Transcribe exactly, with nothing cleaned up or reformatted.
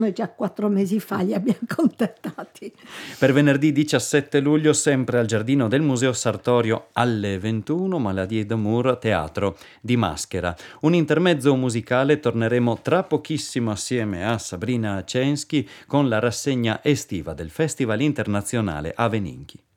Noi già quattro mesi fa li abbiamo contattati. Per venerdì diciassette luglio, sempre al giardino del Museo Sartorio alle ventuno, Maladie d'amour, teatro di Maschera. Un intermezzo musicale, torneremo tra pochissimo assieme a Sabrina Censchi con la rassegna estiva del Festival Internazionale Aveninchi.